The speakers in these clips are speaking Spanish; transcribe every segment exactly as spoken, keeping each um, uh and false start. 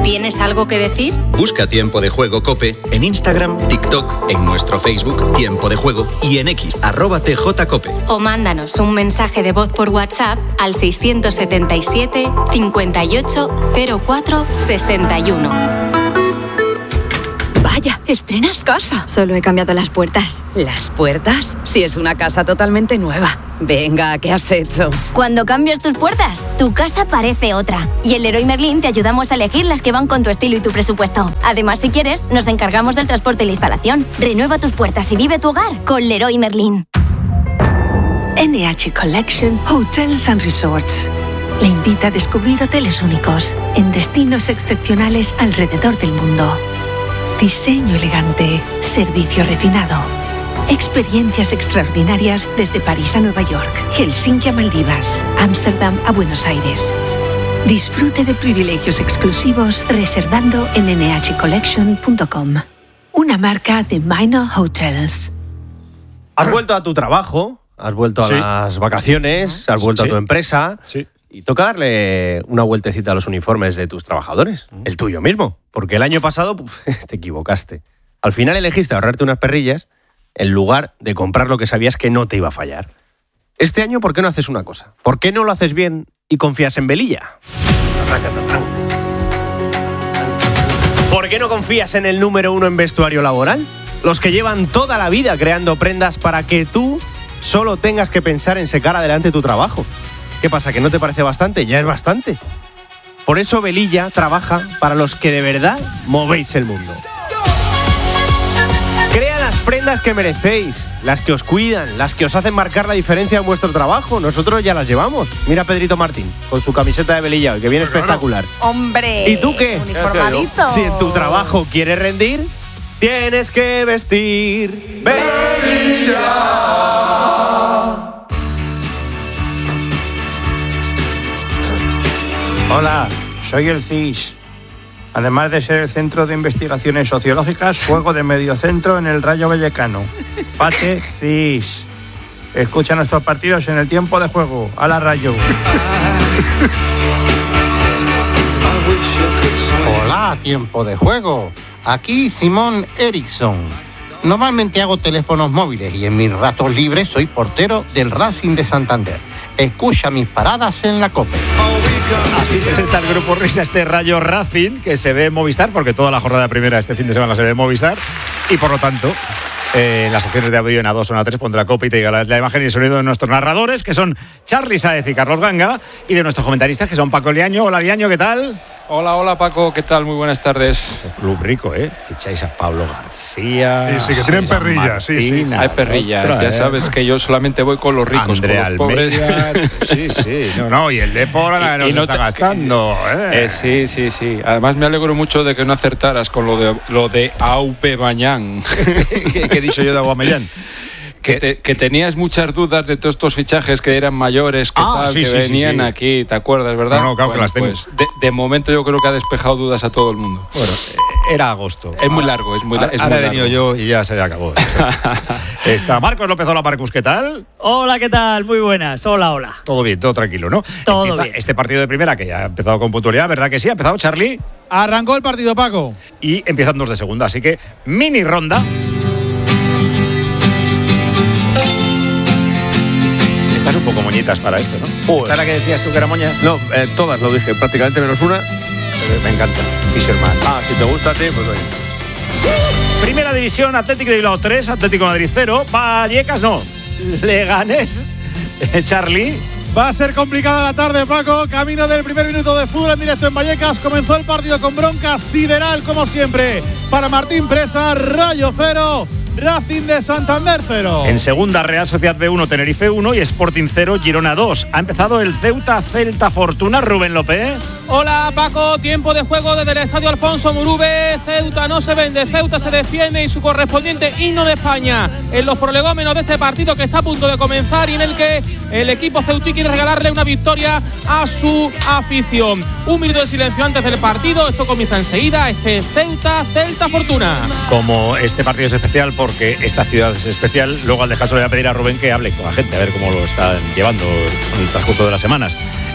¿Tienes algo que decir? Busca Tiempo de Juego COPE en Instagram, TikTok, en nuestro Facebook Tiempo de Juego y en X, arroba tjcope. O mándanos un mensaje de voz por WhatsApp al seiscientos setenta y siete, cincuenta y ocho, cero cuatro, sesenta y uno. Vaya, estrenas casa. Solo he cambiado las puertas. ¿Las puertas? Si es una casa totalmente nueva. Venga, ¿qué has hecho? Cuando cambias tus puertas, tu casa parece otra. Y en Leroy Merlin te ayudamos a elegir las que van con tu estilo y tu presupuesto. Además, si quieres, nos encargamos del transporte y la instalación. Renueva tus puertas y vive tu hogar con Leroy Merlin. N H Collection Hotels and Resorts le invita a descubrir hoteles únicos en destinos excepcionales alrededor del mundo. Diseño elegante, servicio refinado, experiencias extraordinarias desde París a Nueva York, Helsinki a Maldivas, Ámsterdam a Buenos Aires. Disfrute de privilegios exclusivos reservando en ene hache collection punto com, una marca de Minor Hotels. Has vuelto a tu trabajo, has vuelto a sí. las vacaciones, has vuelto sí. a tu empresa. Sí. Y toca darle una vueltecita a los uniformes de tus trabajadores, mm. el tuyo mismo, porque el año pasado puf, te equivocaste. Al final elegiste ahorrarte unas perrillas en lugar de comprar lo que sabías que no te iba a fallar. Este año, ¿por qué no haces una cosa? ¿Por qué no lo haces bien y confías en Velilla? ¿Por qué no confías en el número uno en vestuario laboral? Los que llevan toda la vida creando prendas para que tú solo tengas que pensar en sacar adelante tu trabajo. ¿Qué pasa? ¿Que no te parece bastante? Ya es bastante. Por eso Velilla trabaja para los que de verdad movéis el mundo. Crea las prendas que merecéis, las que os cuidan, las que os hacen marcar la diferencia en vuestro trabajo. Nosotros ya las llevamos. Mira a Pedrito Martín, con su camiseta de Velilla hoy, que viene Pero espectacular. Claro. ¡Hombre! ¿Y tú qué? Uniformadito. Si en tu trabajo quieres rendir, tienes que vestir Velilla. Hola, soy el C I S. Además de ser el Centro de Investigaciones Sociológicas, juego de mediocentro en el Rayo Vallecano. Pate C I S. Escucha nuestros partidos en el tiempo de juego. ¡A la Rayo! Hola, tiempo de juego. Aquí Simón Eriksson. Normalmente hago teléfonos móviles y en mis ratos libres soy portero del Racing de Santander. Escucha mis paradas en la COPE. Así presenta el Grupo Risa este Rayo Racing, que se ve en Movistar, porque toda la jornada primera este fin de semana se ve en Movistar, y por lo tanto, eh, en las opciones de audio en A dos o en A tres pondrá COPE y te llega la, la imagen y el sonido de nuestros narradores, que son Charly Sáez y Carlos Ganga, y de nuestros comentaristas, que son Paco Liaño. Hola, Liaño, ¿qué tal? Hola, hola Paco, ¿qué tal? Muy buenas tardes. El club rico, ¿eh? Ficháis a Pablo García. Sí, sí, que tienen perrillas, sí, sí. Hay perrillas, otra, ya eh. sabes que yo solamente voy con los ricos, Andrea con los Almeida, pobres. Sí, sí. No, no, y el Depor ahora nos no está te, gastando, ¿eh? eh. Sí, sí, sí. Además me alegro mucho de que no acertaras con lo de lo de Aubameyang. ¿Qué, ¿Qué he dicho yo de Aubameyang? Que, te, que tenías muchas dudas de todos estos fichajes que eran mayores, que, ah, tal, sí, que sí, venían sí, sí. aquí, ¿te acuerdas, verdad? No, no, claro, bueno, que las tengo. Pues de, de momento yo creo que ha despejado dudas a todo el mundo. Bueno, era agosto. Es muy largo, es muy, es Ahora muy he venido largo. yo y ya se acabó. Está Marcos López. Hola, Marcus, ¿qué tal? Hola, ¿qué tal? Muy buenas. Hola, hola. Todo bien, todo tranquilo, ¿no? Todo Empieza bien. este partido de primera que ya ha empezado con puntualidad, ¿verdad que sí? ¿Ha empezado Charly? Arrancó el partido, Paco. Y empiezan dos de segunda, así que mini ronda. Estás un poco moñitas para esto, ¿no? Pues, ¿Esta era que decías tú que era moñas? No, eh, todas lo dije, prácticamente menos una. Me encanta. Fisherman. Ah, si te gusta a ti, pues oye. Primera división, Atlético de Bilbao tres, Atlético de Madrid cero, Vallecas no, Leganés, eh, Charly. Va a ser complicada la tarde, Paco. Camino del primer minuto de fútbol en directo en Vallecas. Comenzó el partido con bronca sideral, como siempre. Para Martín Presa, Rayo cero, Racing de Santander cero. En segunda, Real Sociedad B uno, Tenerife uno y Sporting cero, Girona dos. Ha empezado el Ceuta Celta Fortuna, Rubén López. Hola Paco, tiempo de juego desde el estadio Alfonso Murube. Ceuta no se vende, Ceuta se defiende y su correspondiente himno de España en los prolegómenos de este partido que está a punto de comenzar y en el que el equipo ceutí quiere regalarle una victoria a su afición. Un minuto de silencio antes del partido, esto comienza enseguida, este Ceuta Celta Fortuna. Como este partido es especial porque esta ciudad es especial, luego al dejarse le voy a pedir a Rubén que hable con la gente a ver cómo lo están llevando en el transcurso de las semanas.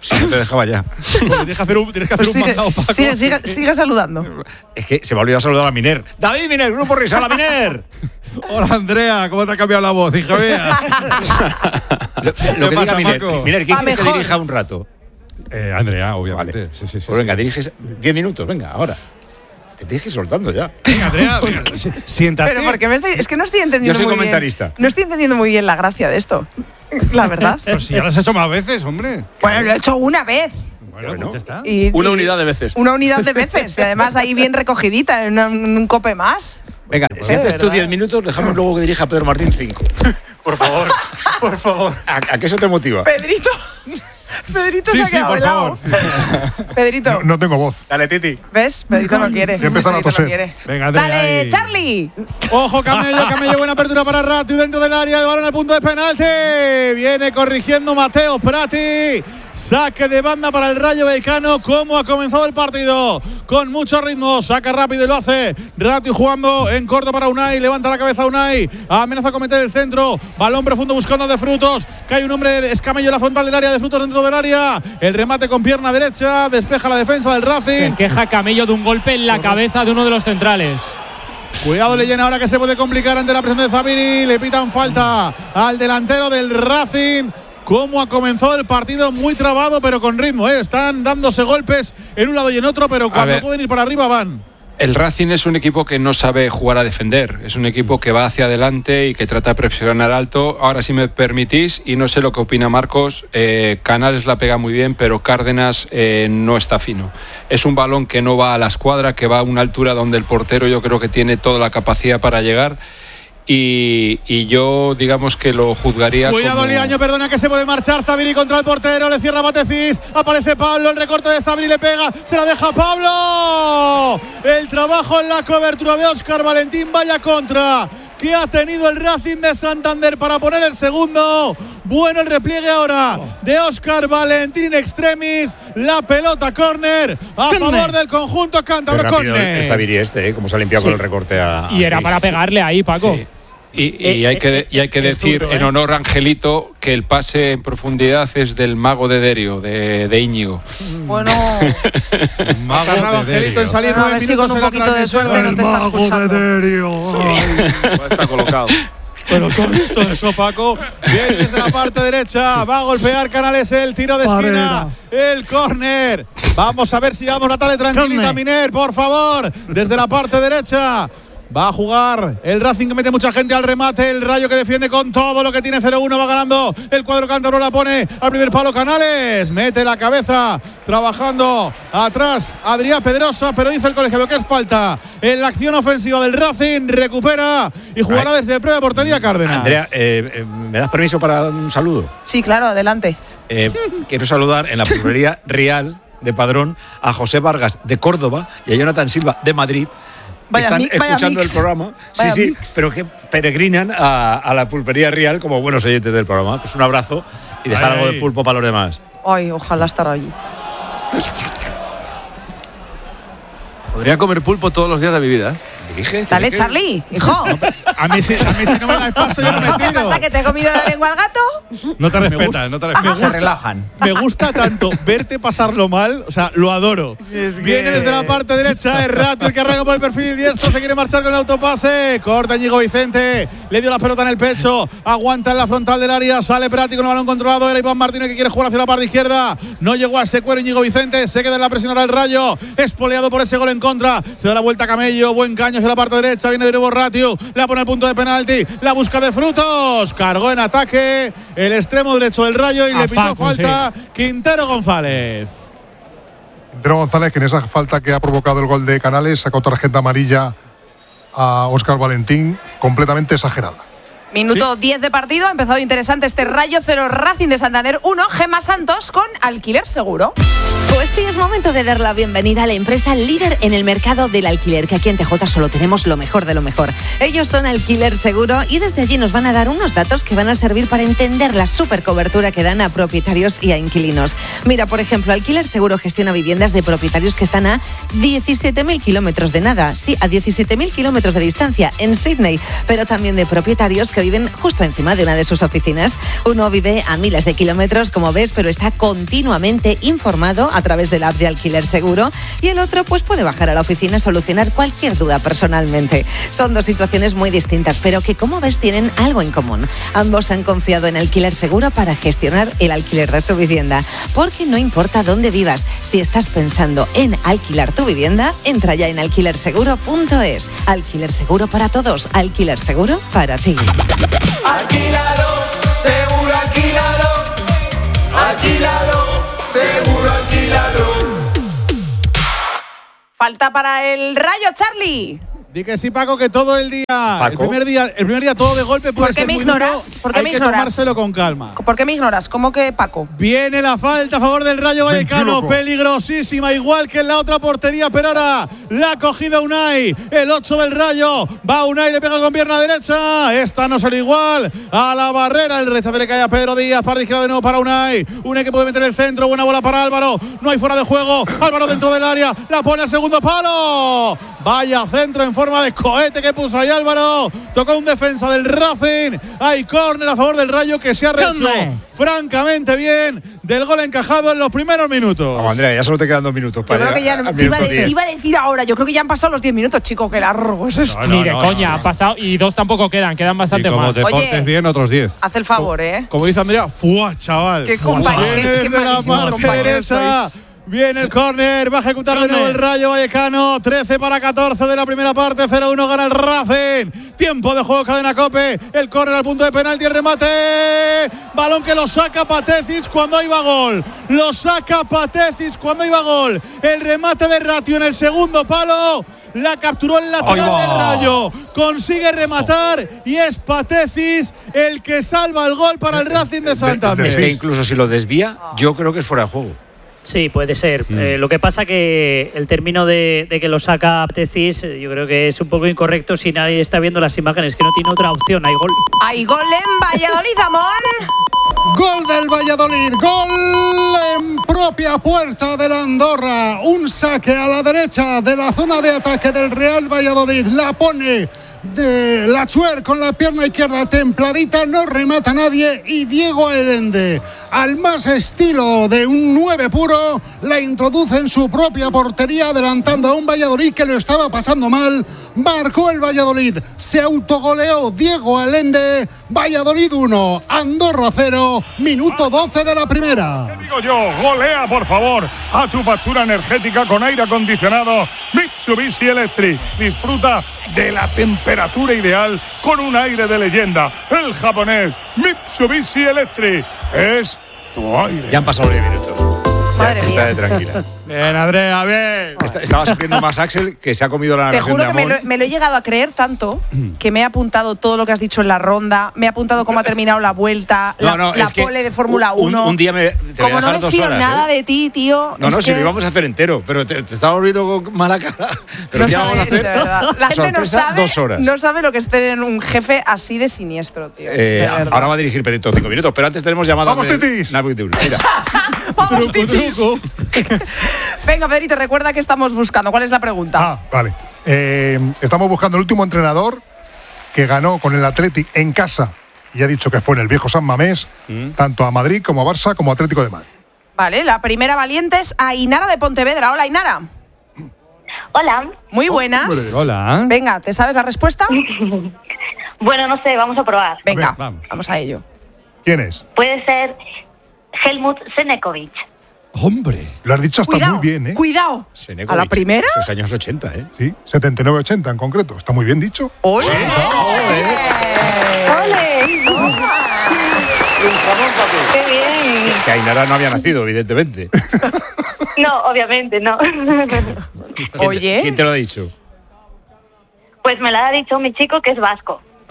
Si no te dejaba ya. Tienes que hacer un, tienes que hacer Pues un sigue, mandado, Paco. sigue, sigue, sigue saludando. Es que se me ha olvidado saludar a Miner. David Miner, Grupo Risa, la Miner. Hola, Andrea, ¿cómo te ha cambiado la voz, hija mía? Lo, lo que pasa, diga Miner. Paco? Miner, ¿quién Va quiere que mejor. dirija un rato? Eh, Andrea, obviamente. Vale. Sí, sí, sí. Pues venga, diriges diez minutos, venga, ahora. Te tienes que ir soltando ya. Venga, Andrea, venga, sí, siéntate. Pero porque me estoy, es que no estoy entendiendo Yo soy muy comentarista. bien. No estoy entendiendo muy bien la gracia de esto. La verdad. Pero si ya lo has hecho más veces, hombre. Bueno, lo he hecho una vez. Bueno, Bueno. pues ya está. Y- Una y- unidad de veces. Una unidad de veces. Y además ahí bien recogidita, en un, un cope más. Venga, si de haces tú verdad. diez minutos, dejamos luego que dirija Pedro Martín cinco. Por favor, por favor. ¿A, a qué eso te motiva? Pedrito. Pedrito Sí, se ha sí, quedado por helado. favor. sí, sí. Pedrito. No, no tengo voz. Dale, Titi. ¿Ves? Pedrito no quiere. Ya empezaron a Pedrito toser. no quiere. Venga, Andrea, Dale, ahí. Charlie. Ojo, Camello, Camello, buena apertura para Rati dentro del área, el balón al punto de penalti. Viene corrigiendo Mateo Prati. Saque de banda para el Rayo Vallecano. ¿Cómo ha comenzado el partido? Con mucho ritmo, saca rápido y lo hace. Rati jugando en corto para Unai. Levanta la cabeza Unai. Amenaza a cometer el centro. Balón profundo buscando de Frutos. Cae un hombre de Escamello en la frontal del área, de Frutos dentro del área. El remate con pierna derecha. Despeja la defensa del Racing. Se queja Camello de un golpe en la cabeza de uno de los centrales. Cuidado, le llena ahora que se puede complicar ante la presión de Zabiri. Le pitan falta al delantero del Racing. Cómo ha comenzado el partido, muy trabado, pero con ritmo, ¿eh? Están dándose golpes en un lado y en otro, pero cuando ver. pueden ir para arriba van. El Racing es un equipo que no sabe jugar a defender, es un equipo que va hacia adelante y que trata de presionar alto. Ahora, si me permitís, y no sé lo que opina Marcos, eh, Canales la pega muy bien, pero Cárdenas eh, no está fino. Es un balón que no va a la escuadra, que va a una altura donde el portero yo creo que tiene toda la capacidad para llegar. Y, y yo, digamos que lo juzgaría. Cuidado, como... Liaño, perdona que se puede marchar. Zabiri contra el portero, le cierra Batecís. Aparece Pablo, el recorte de Zabiri le pega. Se la deja Pablo. El trabajo en la cobertura de Óscar Valentín. Vaya contra que ha tenido el Racing de Santander para poner el segundo. Bueno el repliegue ahora de Óscar Valentín in extremis. La pelota córner a favor del conjunto cántabro. Qué rápido Córner. el Zabiri este, ¿eh? Cómo se ha limpiado Sí. con el recorte a. Y era a- para sí. pegarle ahí, Paco. Sí. Y, y hay que, y hay que decir, en honor a Angelito, que el pase en profundidad es del mago de Derio, de, de Íñigo. Bueno, Ha tardado Angelito en salir Bueno, a nueve ver si con minutos un en la poquito de transmisión. suerte no te está escuchando. Está colocado. Pero tú has visto eso, Paco. Viene desde la parte derecha. Va a golpear Canales el tiro de esquina. El córner. Vamos a ver si vamos la tarde tranquilita, Córner. Miner, por favor. Desde la parte derecha. Va a jugar el Racing que mete mucha gente al remate. El Rayo que defiende con todo lo que tiene. cero uno va ganando. El cuadro cántabro la pone al primer palo Canales. Mete la cabeza. Trabajando atrás Adrián Pedrosa. Pero dice el colegiado que es falta en la acción ofensiva del Racing. Recupera y jugará desde prueba de portería Cárdenas. Andrea, eh, eh, ¿me das permiso para un saludo? Sí, claro, adelante. Eh, quiero saludar en la pulpería Real de Padrón a José Vargas de Córdoba y a Jonathan Silva de Madrid. Que Vaya están mi- vaya escuchando mix. el programa. Vaya sí, sí, mix. pero que peregrinan a, a la pulpería Real como buenos oyentes del programa. Pues un abrazo y dejar Ay, algo ay. de pulpo para los demás. Ay, ojalá estar allí. Podría comer pulpo todos los días de mi vida, ¿eh? Dirige. Dale, dirige. Charlie, hijo. A mí, si, a mí si no me das paso yo no me ¿Qué tiro. pasa, que te he comido la lengua al gato? No te respetas, no te respetas. Se relajan. Me gusta tanto verte pasarlo mal, o sea, lo adoro. Viene desde la parte derecha, es Ratio el que arranca por el perfil diestro, se quiere marchar con el autopase. Corta Íñigo Vicente, le dio la pelota en el pecho, aguanta en la frontal del área, sale Prati con el balón controlado. Era Iván Martínez que quiere jugar hacia la parte izquierda. No llegó a ese cuero Íñigo Vicente, se queda en la presión ahora el Rayo. Espoleado por ese gol en contra. Se da la vuelta a Camello, buen caño hacia la parte derecha. Viene de nuevo Ratio, la pone al punto de penalti, la busca de Frutos. Cargó en ataque el extremo derecho del Rayo y A le pitó Facu, falta Quintero González. Quintero González, que en esa falta que ha provocado el gol de Canales, sacó tarjeta amarilla a Óscar Valentín, completamente exagerada. Minuto diez de partido, ha empezado interesante este Rayo cero Racing de Santander uno, Gemma Santos con alquiler seguro. Pues sí, es momento de dar la bienvenida a la empresa líder en el mercado del alquiler, que aquí en T J solo tenemos lo mejor de lo mejor. Ellos son Alquiler Seguro y desde allí nos van a dar unos datos que van a servir para entender la supercobertura que dan a propietarios y a inquilinos. Mira, por ejemplo, Alquiler Seguro gestiona viviendas de propietarios que están a diecisiete mil kilómetros de nada, sí, a diecisiete mil kilómetros de distancia en Sydney, pero también de propietarios que viven justo encima de una de sus oficinas. Uno vive a miles de kilómetros, como ves, pero está continuamente informado a través de la app de Alquiler Seguro, y el otro pues puede bajar a la oficina a solucionar cualquier duda personalmente. Son dos situaciones muy distintas, pero que, como ves, tienen algo en común. Ambos han confiado en Alquiler Seguro para gestionar el alquiler de su vivienda, porque no importa dónde vivas, si estás pensando en alquilar tu vivienda, entra ya en alquiler seguro punto es. Alquiler Seguro para todos, Alquiler Seguro para ti. Alquílalo, seguro alquílalo. Alquílalo, seguro alquílalo. Falta para el Rayo, Charlie. Di que sí, Paco, que todo el día, el primer día, el primer día todo de golpe puede ¿Por qué ser me muy ignoras? duro. ¿Por qué Hay me que ignoras? tomárselo con calma. ¿Por qué me ignoras? ¿Cómo que Paco? Viene la falta a favor del Rayo Vallecano, peligrosísima, igual que en la otra portería, pero ahora la ha cogido Unai, el ocho del Rayo. Va Unai, le pega con pierna derecha. Esta no sale igual a la barrera. El rechace le cae a Pedro Díaz, para izquierda de nuevo para Unai. Unai que puede meter el centro, buena bola para Álvaro. No hay fuera de juego. Álvaro dentro del área, la pone al segundo palo. Vaya centro en forma de cohete que puso ahí Álvaro. Tocó un defensa del Racing. Hay córner a favor del Rayo, que se ha rehecho francamente bien del gol encajado en los primeros minutos. Vamos, Andrea, ya solo te quedan dos minutos Yo para creo que ya llegar al te iba, minuto de- diez. iba a decir ahora, yo creo que ya han pasado los diez minutos, chico, que largo es esto. Ni de coña, ha pasado y dos tampoco quedan, quedan bastante Y como más. te portes bien, otros diez. Haz el favor, ¿eh? Como dice Andrea, ¡fua, chaval! Qué compa- Viene qué- qué desde la malísimos parte compañeros derecha. sois. Viene el córner, va a ejecutar de nuevo el Rayo Vallecano. trece para catorce de la primera parte, cero uno gana el Racing. Tiempo de juego, cadena Cope. El córner al punto de penalti, el remate. Balón que lo saca Patecis cuando iba gol. Lo saca Patecis cuando iba gol. El remate de Ratio en el segundo palo. La capturó el lateral Ahí va. del Rayo. Consigue rematar y es Patecis el que salva el gol para el Racing de Santander. Es que incluso si lo desvía, yo creo que es fuera de juego. Sí, puede ser. Eh, lo que pasa que el término de, de que lo saca Tesis, yo creo que es un poco incorrecto si nadie está viendo las imágenes, que no tiene otra opción. Hay gol. Hay gol en Valladolid, Amón. Gol del Valladolid, gol en propia puerta del Andorra. Un saque a la derecha de la zona de ataque del Real Valladolid. La pone de la Chuer con la pierna izquierda templadita, no remata nadie, y Diego Elende, al más estilo de un nueve puro, la introduce en su propia portería, adelantando a un Valladolid que lo estaba pasando mal. Marcó el Valladolid, se autogoleó Diego Elende. Valladolid uno, Andorra cero, minuto doce de la primera. Digo yo, golea por favor a tu factura energética con aire acondicionado Mitsubishi Electric. Disfruta de la temperatura ideal con un aire de leyenda. El japonés Mitsubishi Electric es tu aire. Ya han pasado diez minutos. Madre Está mía. de tranquila. Bien, Andrea, bien. Está- estaba sufriendo más Axel, que se ha comido la Te narración juro de que me Amón. lo, me lo he llegado a creer tanto que me he apuntado todo lo que has dicho en la ronda, me he apuntado cómo ha terminado la vuelta, No, la, no, la es que pole de Fórmula un- uno. Un, día me. Te voy a Como no dejar me dos fío horas, nada ¿eh? de ti, tío. No, es no, si que lo íbamos a hacer entero, pero te, te estaba volviendo con mala cara. Pero no ¿qué vamos a sabes, de hacer? verdad. La gente no Sorpresa, sabe, dos horas. no sabe lo que es tener un jefe así de siniestro, tío. Eh, de verdad. ahora va a dirigir Pedrito cinco minutos, pero antes tenemos llamadas. ¡Vamos, de Titis! Navi de Uri. Mira. ¡Vamos, Titi! Venga, Pedrito, recuerda que estamos buscando. ¿Cuál es la pregunta? Ah, vale. Eh, estamos buscando el último entrenador que ganó con el Atleti en casa y ha dicho que fue en el viejo San Mamés, tanto a Madrid como a Barça como a Atlético de Madrid. Vale, la primera valiente es Ainara de Pontevedra. Hola, Ainara. Hola. Muy buenas. Hola. Venga, ¿te sabes la respuesta? Bueno, no sé, vamos a probar. Venga, vamos a ello. ¿Quién es? Puede ser Helmut Senekovic. Hombre. Lo has dicho hasta Cuidado, muy bien, ¿eh? cuidado. Senekovic. ¿A la primera? Esos años ochenta, ¿eh? Sí, setenta y nueve ochenta en concreto. Está muy bien dicho. ¡Ole! ¡Qué bien! Que Ainara no había nacido, evidentemente. No, obviamente no. ¿Quién, Oye. ¿Quién te lo ha dicho? Pues me la ha dicho mi chico que es vasco.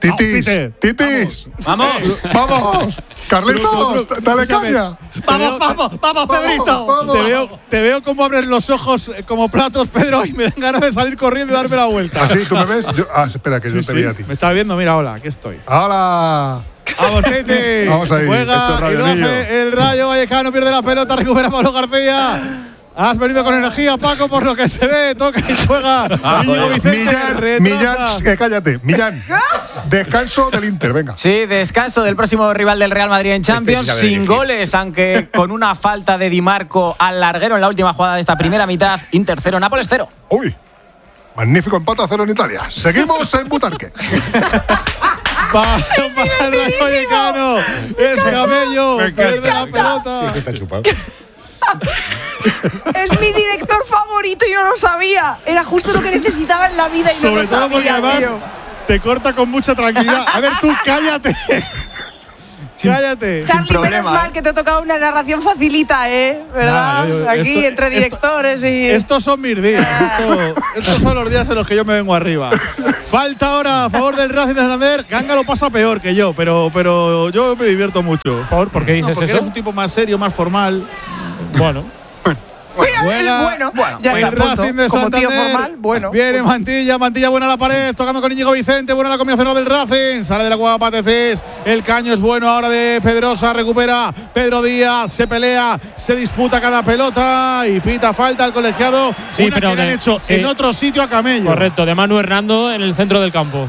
Titis, Titis. Vamos. Vamos. Carlitos, dale Escúchame. caña. Vamos, vamos, vamos, Pedrito. Te veo, te veo como abres los ojos eh, como platos, Pedro, y me dan ganas de salir corriendo y darme la vuelta. ¿Así? ¿Tú me ves? Yo- ah, espera, que Sí, yo te sí. veía a ti. Me estás viendo, mira, hola, aquí estoy. ¡Hola! Vamos, Titi. Vamos ahí. Esto Juega es y lo Rayo hace el Rayo Vallecano, pierde la pelota, recupera Pablo García. Has venido con energía, Paco, por lo que se ve. Toca y juega. Ah, Íñigo joder. Vicente, Millán, retrasa. Millán, eh, cállate. Millán. Descanso del Inter, venga. Sí, descanso del próximo rival del Real Madrid en Champions, Este sí sabe sin dirigir. goles, aunque con una falta de Di Marco al larguero en la última jugada de esta primera mitad. Inter cero, Nápoles cero. Uy. Magnífico empate a cero en Italia. Seguimos en Butarque. Para el Rayo Vallecano. Es Camello. Pierde la pelota. Sí, que está chupado. Es mi director favorito y no lo sabía. Era justo lo que necesitaba en la vida y no Sobre lo todo sabía, porque además tío. te corta con mucha tranquilidad. A ver, tú cállate. cállate. Charlie, menos mal que te ha tocado una narración facilita, ¿eh? ¿Verdad? Nada, yo- Aquí esto- entre directores y. Estos son mis días. Esto- estos son los días en los que yo me vengo arriba. Falta ahora a favor del Racing de Santander. Ganga lo pasa peor que yo, pero, pero yo me divierto mucho. ¿Por, ¿por qué dices No, porque eso? eres un tipo más serio, más formal. Bueno. Mira, Juega el bueno, ya el está, punto. Racing de Como tío Santander. formal, bueno. Viene Mantilla, Mantilla buena a la pared, tocando con Íñigo Vicente, buena la combinación del Racing. Sale de la cueva Patecés. El caño es bueno ahora de Pedrosa, recupera Pedro Díaz, se pelea, se disputa cada pelota y pita falta al colegiado. Sí, una pero que le han de- hecho sí. en otro sitio a Camello. Correcto, de Manu Hernando en el centro del campo.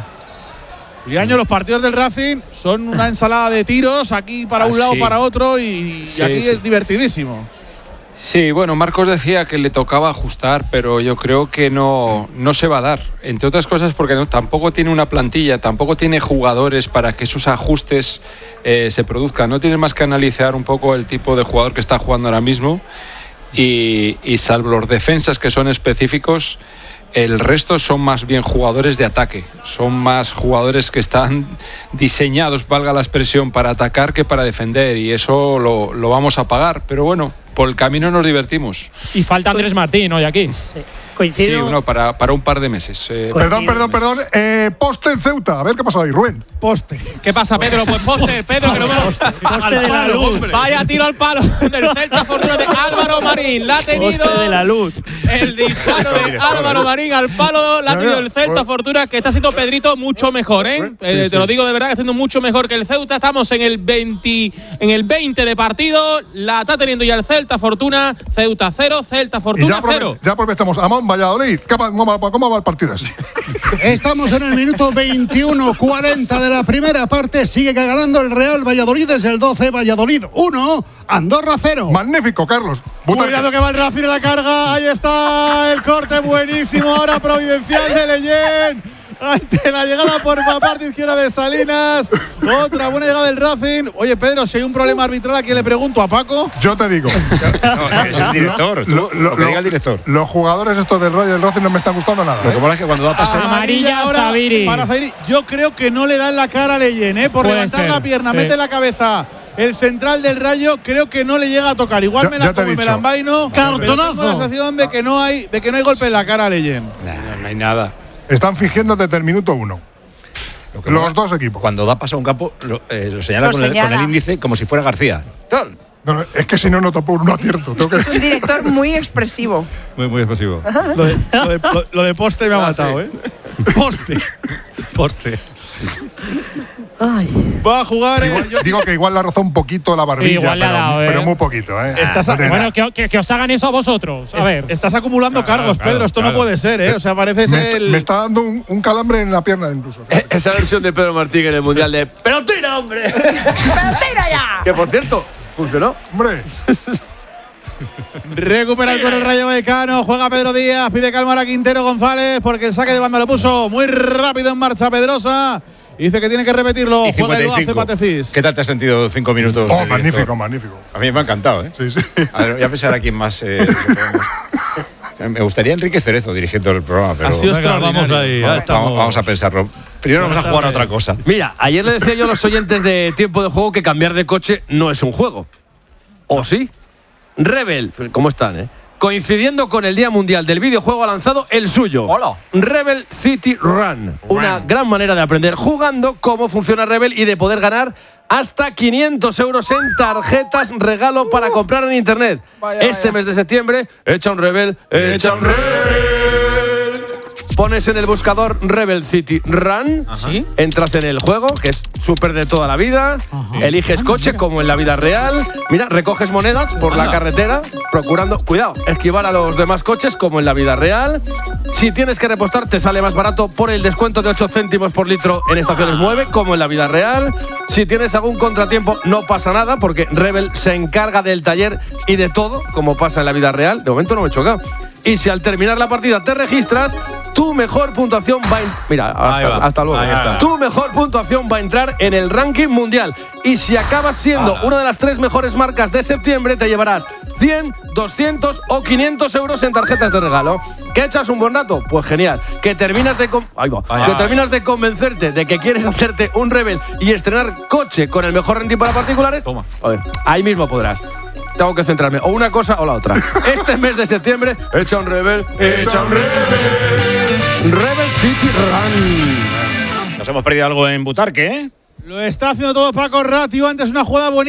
Y año los partidos del Racing son una ensalada de tiros, aquí para un Ah, lado, sí. para otro, y, y Sí, aquí sí. es divertidísimo. Sí, bueno, Marcos decía que le tocaba ajustar, pero yo creo que no, no se va a dar. Entre otras cosas porque no, tampoco tiene una plantilla, tampoco tiene jugadores para que esos ajustes eh, se produzcan. No tiene más que analizar un poco el tipo de jugador que está jugando ahora mismo y, y salvo los defensas que son específicos, el resto son más bien jugadores de ataque. Son más jugadores que están diseñados, valga la expresión, para atacar que para defender y eso lo, lo vamos a pagar. Pero bueno, por el camino nos divertimos. Y falta Andrés Martín hoy aquí. Sí, uno para, para un par de meses. eh, Perdón, perdón, perdón. Eh, poste en Ceuta. A ver qué pasa ahí, Rubén. Poste. ¿Qué pasa, Pedro? Pues poste, Pedro, que lo vemos. Poste de la luz. Vaya tiro al palo del Celta Fortuna de Álvaro Marín. La ha tenido Poste de la luz. el disparo de Álvaro Marín al palo. La ha tenido el Celta Fortuna, que está haciendo Pedrito mucho mejor, ¿eh? Eh, Te lo digo de verdad, que está haciendo mucho mejor que el Ceuta. Estamos en el veinte, en el veinte de partido. La está teniendo ya el Celta Fortuna. Ceuta cero, Celta Y ya, Fortuna aprove- cero. ya aprovechamos. Amón, Valladolid. ¿Qué pa- ¿Cómo, va- ¿Cómo va el partido así? Estamos en el minuto veintiuno cuarenta de la primera parte. Sigue ganando el Real Valladolid desde el doce. Valladolid uno, Andorra cero. Magnífico, Carlos. Cuidado que va el Racing a la carga. Ahí está el corte buenísimo. Ahora providencial de Leyen. Ante la llegada por la parte izquierda de Salinas. Otra buena llegada del Racing. Oye, Pedro, si hay un problema arbitral, ¿a quién le pregunto? ¿A Paco? Yo te digo. No, es el director. Tú, lo, que diga el director. Los jugadores estos del Rayo y del Racing no me están gustando nada. Lo que ¿eh? mola es que cuando da pase. Amarilla ahora Zahiri. para Zahiri. Yo creo que no le da en la cara a Leyen, ¿eh? Por Puede levantar ser, la pierna, sí. mete la cabeza. El central del Rayo creo que no le llega a tocar. Igual Ya- me ya la te he como me dicho. la envaino. Cartonazo. Tengo la sensación de que no hay, de que no hay golpe en la cara a Leyen. no, no hay nada. Están fingiendo desde el minuto uno. Lo que Los mola- dos equipos. Cuando da paso a un campo, lo, eh, lo señala, Lo con, el, señala. con el índice como si fuera García. Tal. No, no, es que si no, no tampoco no acierto. Tengo que Es un director muy expresivo. Muy, muy expresivo. Lo de, lo de- lo- lo de poste me ha matado, ¿eh? Poste. Poste. Va a jugar. eh, yo- Digo que igual le ha rozado un poquito la barbilla, Igual le ha pero, dado, ¿eh? pero muy poquito. ¿eh? Estás a- No tiene Bueno, nada. que, que- que os hagan eso a vosotros. A es- ver. Estás acumulando cargos, claro, Pedro. Esto no claro. puede ser, ¿eh? O sea, parece me, ser está, el. me está dando un, un calambre en la pierna incluso. Eh, Esa versión de Pedro Martín en el Mundial de ¡Pero tira, hombre! ¡Pero tira ya! Que por cierto, funcionó. Hombre, Recupera el con el Rayo Vallecano. Juega Pedro Díaz. Pide calmar a Quintero González porque el saque de banda lo puso muy rápido en marcha Pedrosa. Dice que tiene que repetirlo. Y Juega el Loace cincuenta y cinco. Patecís. ¿Qué tal te has sentido cinco minutos? oh, de magnífico, director? magnífico. A mí me ha encantado, ¿eh? Sí, sí. A ver, voy a pensar a quién más. eh, me gustaría Enrique Cerezo dirigiendo el programa, pero. Ha sido Venga, extraordinario. vamos ahí, ya vamos, estamos. vamos a pensarlo. Primero vamos a jugar a otra cosa. Mira, ayer le decía yo a los oyentes de Tiempo de Juego que cambiar de coche no es un juego. ¿O sí? Rebel, ¿cómo están, eh? coincidiendo con el Día Mundial del Videojuego, ha lanzado el suyo. Hola. Rebel City Run. Una gran manera de aprender jugando cómo funciona Rebel y de poder ganar hasta quinientos euros en tarjetas regalo para comprar en internet. Vaya, este vaya. mes de septiembre, echa un Rebel, echa un Rebel. Pones en el buscador Rebel City Run, ¿sí? Entras en el juego, que es súper de toda la vida, Ajá. eliges ah, coche mira. como en la vida real, mira, recoges monedas por Anda. la carretera, procurando, cuidado, esquivar a los demás coches como en la vida real. Si tienes que repostar, te sale más barato por el descuento de ocho céntimos por litro en estaciones Mueve, como en la vida real. Si tienes algún contratiempo, no pasa nada, porque Rebel se encarga del taller y de todo, como pasa en la vida real. De momento no me he chocado. Y si al terminar la partida te registras, tu mejor puntuación va a... Mira, hasta, va. hasta luego. Tu mejor puntuación va a entrar en el ranking mundial. Y si acabas siendo ah. una de las tres mejores marcas de septiembre, te llevarás cien, doscientos o quinientos euros en tarjetas de regalo. ¿Que echas un buen rato? Pues genial. Que terminas de con... Ahí va. Ay, que ay. terminas de convencerte de que quieres hacerte un Rebel y estrenar coche con el mejor renting para particulares. Toma. A ver, ahí mismo podrás. Tengo que centrarme o una cosa o la otra. Este mes de septiembre, echa un Rebel, echa un Rebel. Rebel City Run. Nos hemos perdido algo en Butarque, ¿eh? Lo está haciendo todo Paco Ratio. Antes una jugada bonita.